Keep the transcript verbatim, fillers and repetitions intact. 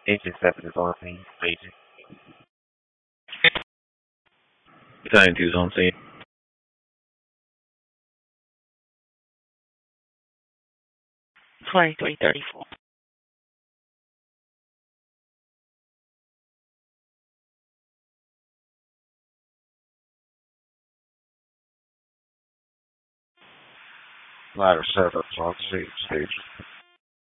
Agent seven is on scene. Agent. Battalion two is on scene. twenty-three thirty-four. Ladder seven is on scene. Stage.